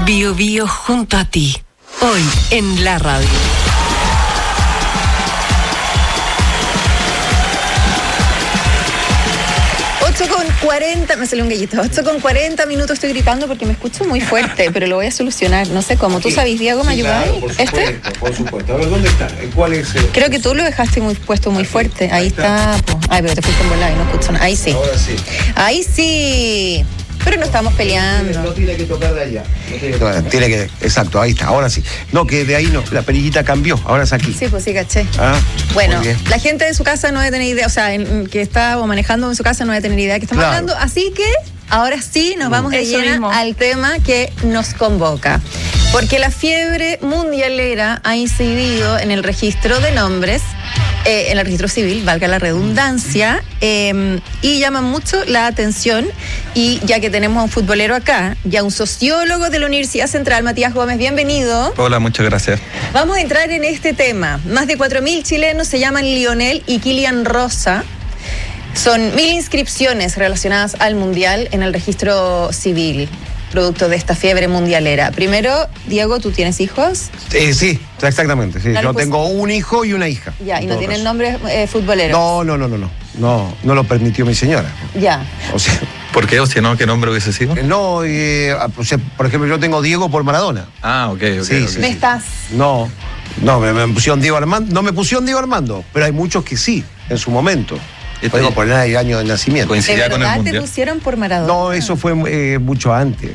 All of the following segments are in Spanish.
Bio Bio junto a ti. Hoy en la radio. 8:40, me salió un gallito. 8:40 minutos estoy gritando porque me escucho muy fuerte, pero lo voy a solucionar. No sé cómo. ¿Tú sabes, Diego, me ayudáis? Claro, por supuesto. A ver, ¿dónde está? ¿Cuál es? Creo que tú lo dejaste puesto muy fuerte. Ahí está. Ay, pero te fuiste en volar y no escucho nada. Ahí sí. Ahora sí. Ahí sí. Pero no estamos peleando. No tiene que tocar de allá. Tiene que, exacto, ahí está, ahora sí. No, que de ahí no, la perillita cambió, ahora es aquí. Sí, pues sí, caché. Ah, bueno, la gente de su casa no debe tener idea, o sea, que está o manejando en su casa no debe tener idea de que estamos hablando, así que ahora sí nos vamos de lleno al tema que nos convoca. Porque la fiebre mundialera ha incidido en el registro de nombres, en el registro civil, valga la redundancia, y llama mucho la atención. Y ya que tenemos a un futbolero acá, y a un sociólogo de la Universidad Central, Matías Gómez, bienvenido. Hola, muchas gracias. Vamos a entrar en este tema. Más de 4.000 chilenos se llaman Lionel y Kylian Rosa. Son 1.000 inscripciones relacionadas al Mundial en el registro civil, producto de esta fiebre mundialera. Primero, Diego, ¿tú tienes hijos? Sí, exactamente. Sí. Yo tengo un hijo y una hija. Ya, ¿y no tienen nombres futboleros? No lo permitió mi señora. Ya. O sea, ¿por qué? O si no, ¿qué nombre hubiese sido? No, o sea, por ejemplo, yo tengo Diego por Maradona. Ah, ok. Sí. ¿Me estás? No, me pusieron Diego Armando. No me pusieron Diego Armando, pero hay muchos que sí, en su momento. Podemos poner el año de nacimiento. ¿Coincidía con el ¿De verdad Mundial? te pusieron por Maradona? No, eso fue mucho antes.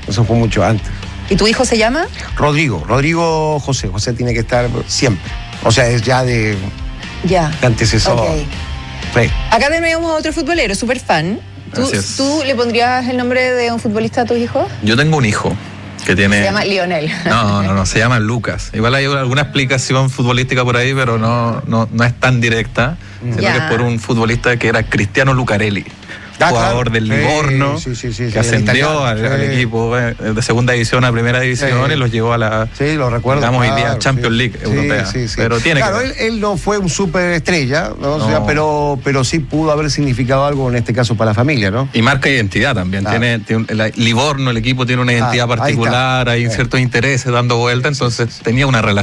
¿Y tu hijo se llama? Rodrigo José. José tiene que estar siempre. O sea, es ya de antecesor. Okay. Sí. Acá tenemos a otro futbolero, súper fan. ¿Tú le pondrías el nombre de un futbolista a tu hijo? Yo tengo un hijo que tiene... Se llama Lionel. No, se llama Lucas. Igual hay alguna explicación futbolística por ahí, pero no es tan directa, sino que es por un futbolista que era Cristiano Lucarelli. Jugador del Livorno, que ascendió al equipo de segunda división a primera división y los llevó a la, lo recuerdo, digamos, hoy día Champions League europea. Pero tiene él no fue un superestrella, ¿no? O sea, pero sí pudo haber significado algo en este caso para la familia, ¿no? Y marca identidad también. Tiene Livorno, el equipo tiene una identidad particular, hay ciertos intereses dando vuelta, entonces tenía una relación